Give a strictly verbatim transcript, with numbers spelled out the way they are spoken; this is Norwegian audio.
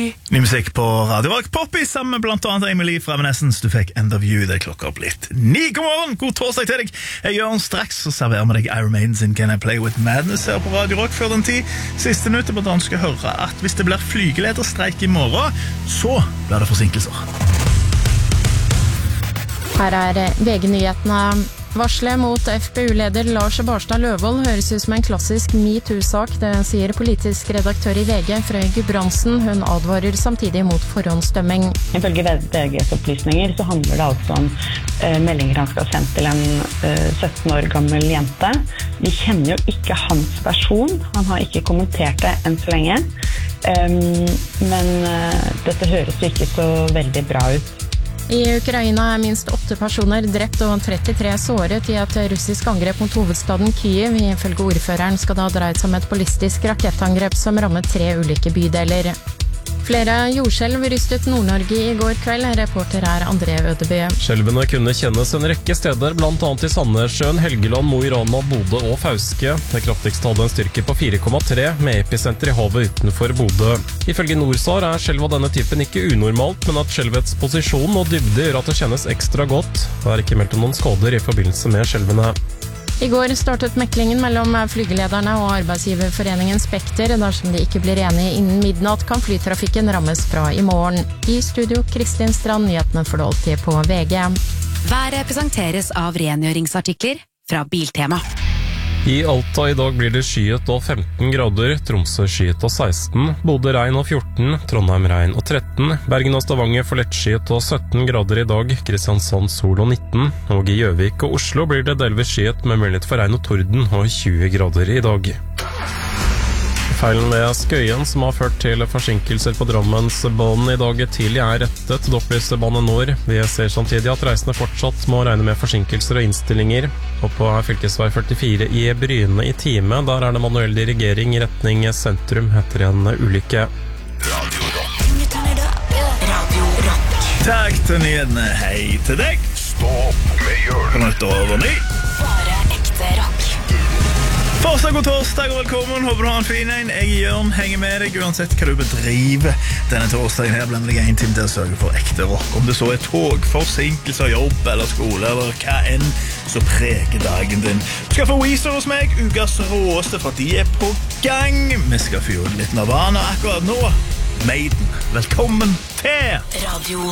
Ny musikk på Radio Rock Poppy sammen med blant annet Emily fra Evanescence. Du fikk End of You, det er klokka blitt ni. God morgen, god torsdag til deg. Jeg gjør den straks og serverer med deg Iron Maiden sin Can I Play With Madness her på Radio Rock før den tid. Siste nytt er blant annet skal høre at hvis det blir flygelederstreik i morgen, så blir det forsinkelser. Her er V G-nyhetene. Varslet mot F P U-leder Lars Barstad Løvold høres ut som en klassisk MeToo-sak, det sier politisk redaktør i V G, Frøy Gudbrandsen. Hun advarer samtidig mot forhåndsdømming. Ifølge V G's opplysninger så handler det altså om eh, meldinger han skal ha sendt til en eh, sytten år gammel jente. Vi kjenner jo ikke hans versjon, han har ikke kommentert det enn så lenge, um, men uh, dette høres jo ikke så veldig bra ut. I Ukraina er minst åtte personer drept og trettitre såret i et russisk angrep mot hovedstaden Kyiv. Ifølge ordføreren skal det ha dreid seg om et ballistisk rakettangrep som rammet tre ulike bydeler. Flere jordskjelv rystet Nord-Norge i går kveld. Reporter er André Ødeby. Skjelvene kunne kjennes en rekke steder, blant annet i Sandnessjøen, Helgeland, Mo i Rana, Bodø og Fauske. Det kraftigste hadde en styrke på fire komma tre, med episenter i havet utenfor Bodø. Ifølge Norsar er skjelv av denne typen ikke unormalt, men at skjelvets posisjon og dybde gjør at det kjennes ekstra godt. Det er ikke meldt om noen skader i forbindelse med skjelvene. I går startet meklingen mellom flygelederne og arbeidsgiverforeningen Spekter. Dersom de ikke blir enige innen midnatt, kan flytrafikken rammes fra i morgen. I studio, Kristin Strand, nyhetene får du alltid på V G. Været presenteres av rengjøringsartikler fra Biltema. I Alta i dag blir det skyet og femten grader, Tromsø skyet og seksten, Bodø regn og fjorten, Trondheim regn og tretten, Bergen og Stavanger får lettskyet og sytten grader i dag, Kristiansand sol og nitten, og i Gjøvik og Oslo blir det delvis skyet med mulighet for regn og torden og tjue grader i dag. Feilen ved Skøyen som har ført til forsinkelser på Drammensbanen i dag tidlig er rettet, det opplyser Bane Nor. Vi ser samtidig at reisende fortsatt må regne med forsinkelser og innstillinger. Og på fylkesvei førtifire i Bryne i time, der er det manuell dirigering i retning sentrum etter en ulykke. Radio Rock. Radio Rock. Takk til nyhetene, hei til deg. Stopp med hjørnet. På nytt over ny. Bare ekte rock. Fortsatt god torsdag og velkommen, håper du har en fin en. Jeg er Jørn, henger med deg uansett hva du bedriver. Denne torsdagen her blir det en time til å sørge for ekte rock. Om det så er tog, forsinkelser, jobb eller skole eller hva enn, så preger dagen din. Du skal få Weezer hos meg, ukas råeste, for de er på gang. Vi skal fyre litt Nirvana akkurat nå. Maiden, velkommen til Radio